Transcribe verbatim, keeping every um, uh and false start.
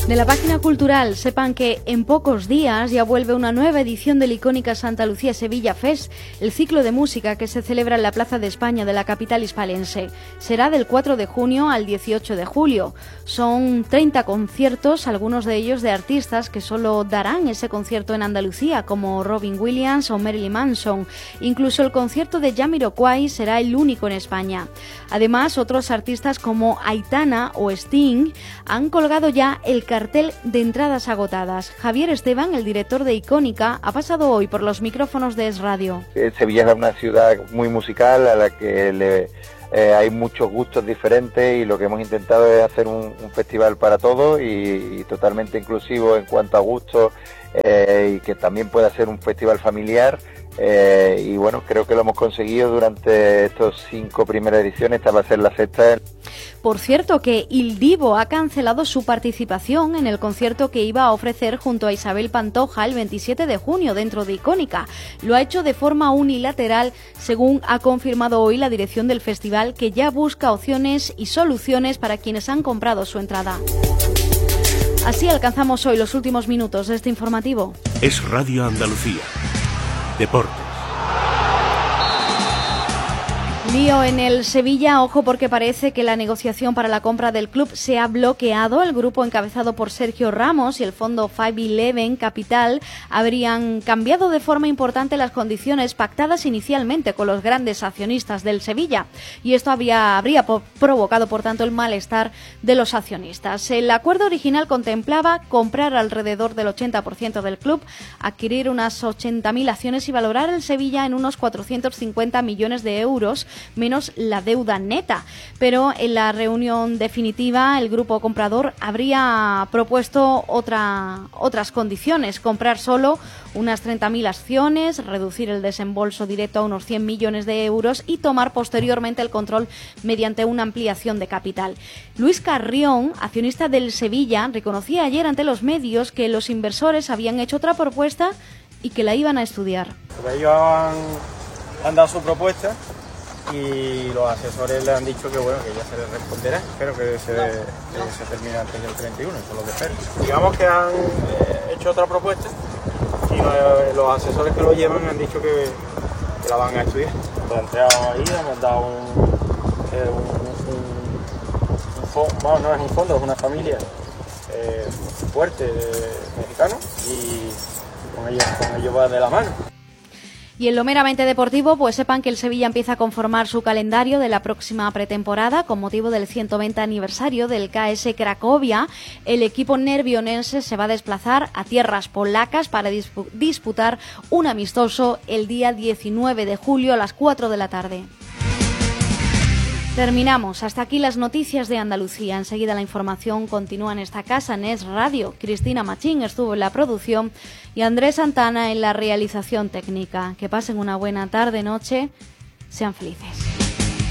De la página cultural, sepan que en pocos días ya vuelve una nueva edición del icónica Santa Lucía Sevilla Fest, el ciclo de música que se celebra en la Plaza de España de la capital hispalense. Será del cuatro de junio al dieciocho de julio. Son treinta conciertos, algunos de ellos de artistas que solo darán ese concierto en Andalucía, como Robin Williams o Marilyn Manson. Incluso el concierto de Jamiroquai será el único en España. Además, otros artistas como Aitana o Sting han colgado ya el cartel de entradas agotadas. Javier Esteban, el director de Icónica, ha pasado hoy por los micrófonos de Es Radio. Sevilla es una ciudad muy musical a la que le, eh, hay muchos gustos diferentes, y lo que hemos intentado es hacer un, un festival para todos y, y totalmente inclusivo en cuanto a gustos, eh, y que también pueda ser un festival familiar. Eh, y bueno, creo que lo hemos conseguido durante estos cinco primeras ediciones. Esta va a ser la sexta. Por cierto, que Il Divo ha cancelado su participación en el concierto que iba a ofrecer junto a Isabel Pantoja el veintisiete de junio dentro de Icónica. Lo ha hecho de forma unilateral, según ha confirmado hoy la dirección del festival, que ya busca opciones y soluciones para quienes han comprado su entrada. Así alcanzamos hoy los últimos minutos de este informativo. Es Radio Andalucía. Deportes. Lío en el Sevilla, ojo, porque parece que la negociación para la compra del club se ha bloqueado. El grupo encabezado por Sergio Ramos y el fondo cinco once Capital habrían cambiado de forma importante las condiciones pactadas inicialmente con los grandes accionistas del Sevilla, y esto había, habría po- provocado, por tanto, el malestar de los accionistas. El acuerdo original contemplaba comprar alrededor del ochenta por ciento del club, adquirir unas ochenta mil acciones y valorar el Sevilla en unos cuatrocientos cincuenta millones de euros, menos la deuda neta. Pero en la reunión definitiva el grupo comprador habría propuesto otra, otras condiciones: comprar solo unas treinta mil acciones, reducir el desembolso directo a unos cien millones de euros y tomar posteriormente el control mediante una ampliación de capital. Luis Carrión, accionista del Sevilla, reconocía ayer ante los medios que los inversores habían hecho otra propuesta y que la iban a estudiar. Ellos han, han dado su propuesta y los asesores le han dicho que bueno, que ya se les responderá. Espero que se, que se termine antes del treinta y uno, eso es lo que espero. Digamos que han eh, hecho otra propuesta y eh, los asesores que lo llevan han dicho que, que la van a estudiar. Planteado ahí, hemos dado un, eh, un, un, un fondo, bueno, no es un fondo, es una familia eh, fuerte eh, mexicano, y con ellos, con ellos va de la mano. Y en lo meramente deportivo, pues sepan que el Sevilla empieza a conformar su calendario de la próxima pretemporada con motivo del ciento veinte aniversario del K S Cracovia. El equipo nervionense se va a desplazar a tierras polacas para dispu- disputar un amistoso el día diecinueve de julio a las cuatro de la tarde. Terminamos. Hasta aquí las noticias de Andalucía. Enseguida la información continúa en esta casa, en Es Radio. Cristina Machín estuvo en la producción y Andrés Santana en la realización técnica. Que pasen una buena tarde, noche. Sean felices.